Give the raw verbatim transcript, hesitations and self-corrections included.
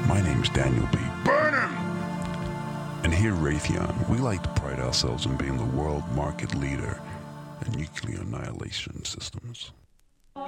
My name's Daniel B. Burn him! And here at Raytheon, we like to pride ourselves in being the world market leader in nuclear annihilation systems.